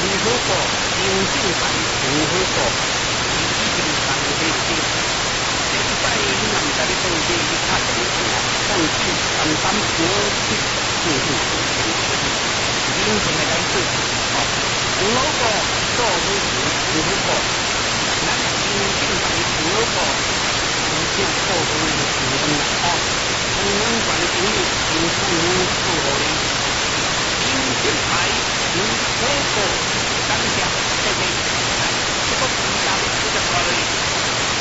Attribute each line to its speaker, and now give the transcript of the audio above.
Speaker 1: 好过，用正牌用好过，已经上黑色。现在你若唔知你到底你拍电视啊，放手单单我去认真的来做，用好过做好事，用好过，咱用正牌用好过，有正好好的事情哦，从咱环境里用出好好的。用正牌用好过，感谢谢谢，这个时间这个道理。